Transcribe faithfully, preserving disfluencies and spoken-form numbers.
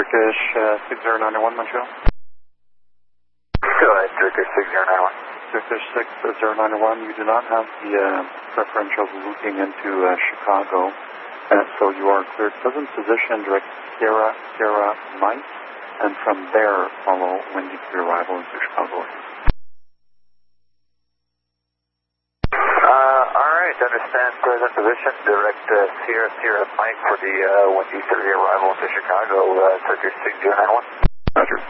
Turkish uh, six zero nine one, Montreal. Go ahead, Turkish six zero nine one. Turkish six zero nine one, you do not have the uh, preferential looping into uh, Chicago, and so you are cleared. Present position, direct Sierra, Sierra, Mike, and from there follow Windy to your arrival into Chicago. Uh, alright, understand present position, direct uh, Sierra, Sierra, Mike for the uh, Windy to your arrival into Chicago, uh, Turkish six zero nine one. Roger.